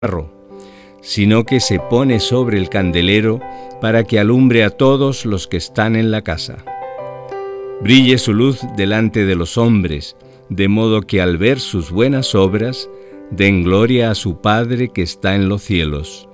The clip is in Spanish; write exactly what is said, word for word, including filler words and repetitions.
barro, sino que se pone sobre el candelero para que alumbre a todos los que están en la casa. Brille su luz delante de los hombres, de modo que al ver sus buenas obras, den gloria a su Padre que está en los cielos.